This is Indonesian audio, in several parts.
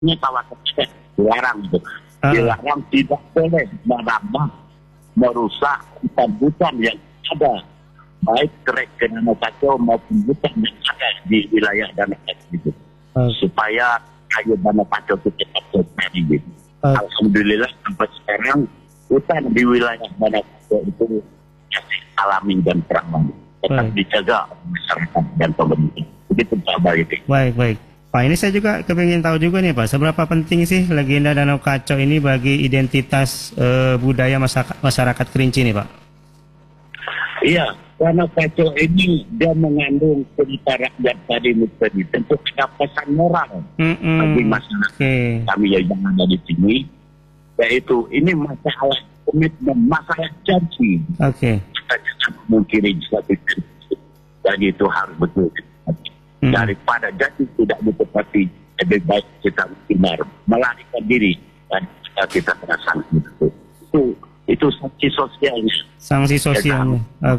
ini kawasan dilarang gitu. Dilarang tidak boleh menambah merusak hutan-hutan yang ada, baik trek Danau Kacau maupun hutan yang ada di wilayah Danau Kacau itu, supaya kayu Danau Kacau itu tetap terjadi gitu. Alhamdulillah sampai sekarang hutan di wilayah Danau Kacau itu masih alami dan teraman, tetap dijaga masyarakat dan pemerintah. Begitu Pak Baik. Baik. Pak, ini saya juga kepingin tahu juga nih Pak, seberapa penting sih legenda Danau Kacau ini bagi identitas budaya masyarakat Kerinci nih Pak? Iya, Danau Kacau ini dia mengandung cerita rakyat tadi misteri, tentu ada pesan moral bagi masyarakat kami yang ada di sini, yaitu ini masalah komitmen, masalah janji. Kita jangan memungkiri suatu janji, jadi itu harus betul. Daripada janji tidak ditepati, lebih baik kita benar melarikan diri dan kita kena sanksi itu sanksi sosialnya. Sanksi sosialnya.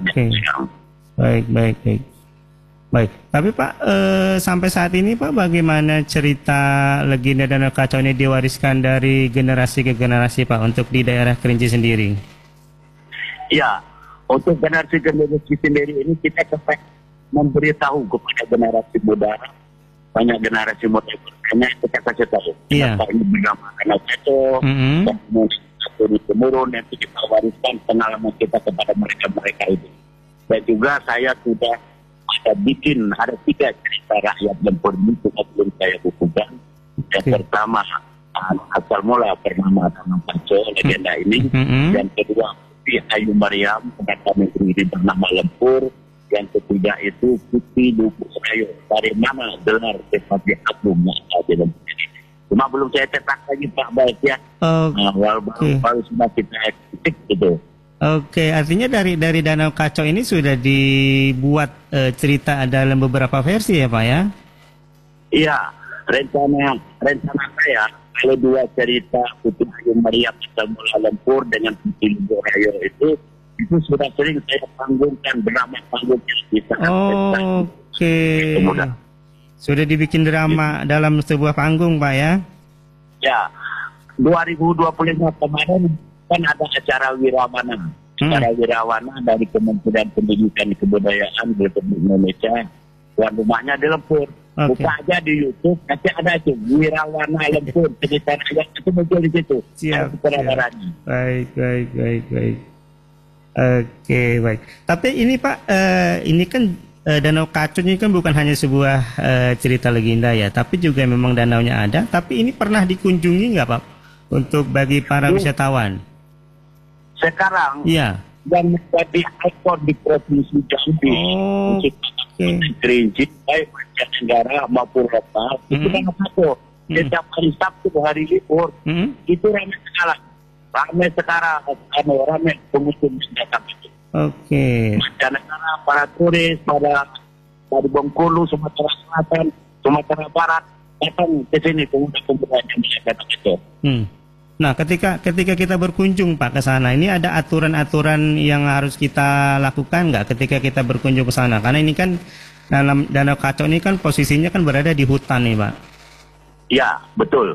Baik. Tapi Pak, sampai saat ini Pak, bagaimana cerita legenda Danau Kacau ini diwariskan dari generasi ke generasi Pak untuk di daerah Kerinci sendiri? Ya, untuk generasi sendiri ini kita tetap memberitahu kepada generasi muda, banyak generasi muda bertanya, kita kasih tahu kenapa ini bernama Danau Kacau, dan kemudian temurun nanti kita wariskan pengalaman kita kepada mereka itu. Dan juga saya sudah ada 3 cerita rakyat lempur ini belum saya bukukan. Yang pertama asal mula bernama Danau Kacau, legenda ini. Yang kedua Putih Ayu Mariam, pendatang negeri bernama Lempur. Yang ketiga itu Putih Duku Rayo, dari mana gelar Seperti Agung yang ada di Lempur ini. Cuma belum saya cetak lagi Pak Baik ya. Baru sudah kita eksekutif gitu. Artinya dari Danau Kacau ini sudah dibuat cerita dalam beberapa versi ya Pak ya? Iya, rencana saya kalau 2 cerita Putih Ayu Mariam asal mula Lempur dengan Putih Duku Rayo itu sudah sering saya panggungkan drama panggungnya di saat sudah dibikin drama dalam sebuah panggung Pak ya? Ya, 2025 kemarin kan ada acara Wirawana. Acara Wirawana dari Kementerian Pendidikan dan Kebudayaan Republik Indonesia. Tuan rumahnya di Lempur. Buka aja di YouTube, nanti ada itu Wirawana Lempur, cerita rakyat itu muncul di situ. Siap. Baik. Baik. Tapi ini Pak, ini kan Danau Kacau ini kan bukan hanya sebuah cerita legenda ya, tapi juga memang danaunya ada. Tapi ini pernah dikunjungi nggak Pak untuk bagi para wisatawan? Sekarang, dan menjadi ikon di provinsi Jambi, Kerinci, baik mancanegara maupun lokal, itu Danau Kacau. Setiap hari Sabtu hari libur, itu ramai sekarang, ramai pengunjung datang itu. Mancanegara, para turis, dari Bengkulu, Sumatera Selatan, Sumatera Barat datang ke sini pemuda-pemuda yang datang itu. Nah, ketika kita berkunjung Pak ke sana, ini ada aturan-aturan yang harus kita lakukan nggak ketika kita berkunjung ke sana? Karena ini kan dalam Danau Kacau ini kan posisinya kan berada di hutan nih Pak. Ya, betul.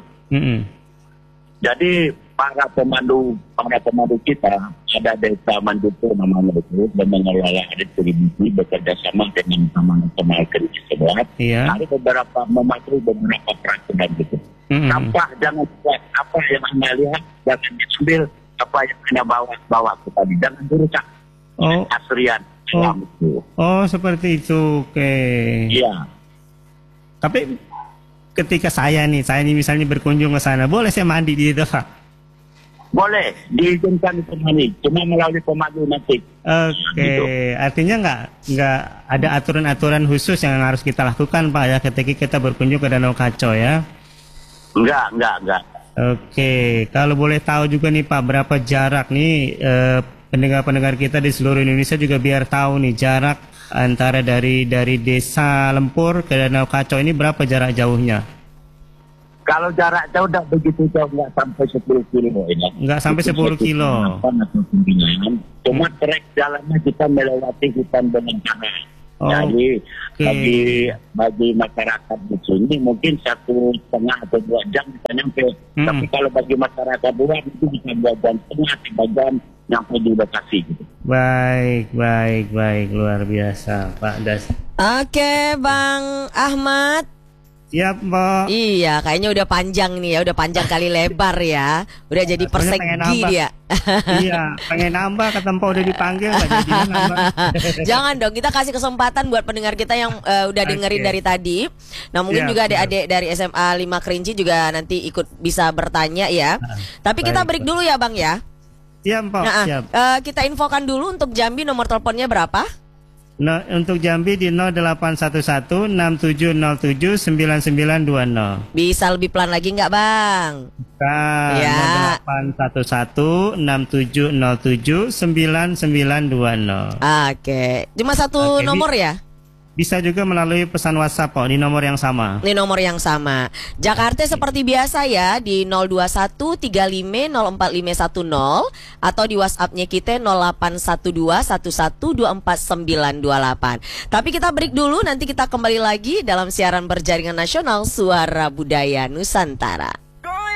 Jadi para pemandu kita ada desa Mandukur namanya itu dan mengelola distribusi bekerja sama dengan Taman Nasional Kerinci Sebelah. Ada beberapa mematuhi beberapa peraturan gitu. Sampah jangan buat apa yang Anda lihat jangan diambil, apa yang Anda bawa ke tadi jangan dirusak. Asrian. Seperti itu. Iya. Tapi ketika saya nih misalnya berkunjung ke sana, boleh saya mandi di situ Pak? Boleh, diizinkan ditemani, cuma melalui pemandu nanti. Gitu. Artinya nggak ada aturan-aturan khusus yang harus kita lakukan Pak ya ketika kita berkunjung ke Danau Kacau ya? Enggak. Kalau boleh tahu juga nih Pak, berapa jarak nih pendengar-pendengar kita di seluruh Indonesia juga biar tahu nih jarak antara dari desa Lempur ke Danau Kacau ini berapa jarak jauhnya? Kalau jarak jauh tidak begitu jauh, nggak sampai 10 kilo ini. Nggak sampai 10 kilo. Cuma trek jalannya kita melewati hutan belantara. Jadi bagi masyarakat di sini mungkin 1,5 atau 2 jam bisa nyampe. Tapi kalau bagi masyarakat luar itu bisa 2 jam setengah, 3 jam nyampe di lokasi gitu. Baik, luar biasa Pak Das. Oke, Bang Ahmad. Siap, Mbak. Iya, kayaknya udah panjang nih ya, udah panjang kali lebar ya. Udah jadi persegi dia. Iya, pengen nambah, kata Mbak udah dipanggil nggak jadi nambah. Jangan dong, kita kasih kesempatan buat pendengar kita yang udah dengerin dari tadi. Nah, mungkin juga adik-adik dari SMA 5 Kerinci juga nanti ikut bisa bertanya ya. Tapi kita break dulu ya, Bang ya. Siap, Mbak. Siap. Kita infokan dulu untuk Jambi nomor teleponnya berapa? No, untuk Jambi di 0811-6707-9920. Bisa lebih pelan lagi nggak, Bang? Ya. 0811-6707-9920. Oke. Cuma satu nomor ya? Bisa juga melalui pesan WhatsApp kok di nomor yang sama. Di nomor yang sama. Jakarta seperti biasa ya di 02135045510 atau di WhatsApp-nya kita 081211249928. Tapi kita break dulu, nanti kita kembali lagi dalam siaran berjaringan nasional Suara Budaya Nusantara.